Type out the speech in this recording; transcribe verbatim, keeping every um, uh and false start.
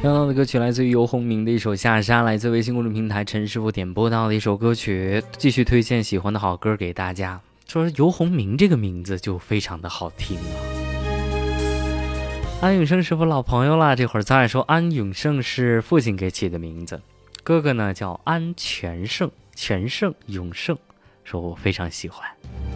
刚刚的歌曲来自于游鸿明的一首《下沙》，来自微信公众平台陈师傅点播到的一首歌曲，继续推荐喜欢的好歌给大家。说游鸿明这个名字就非常的好听了。安永胜师傅老朋友了，这会儿咱俩说安永胜是父亲给起的名字，哥哥呢叫安全胜，全胜永胜，说我非常喜欢。